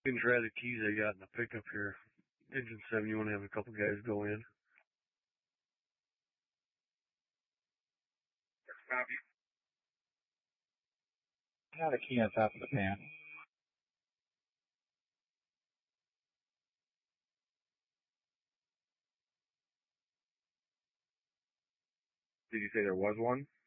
You can try the keys I got in the pickup here. Engine 7, you want to have a couple guys go in? Copy. I got a key on top of the pan. Did you say there was one?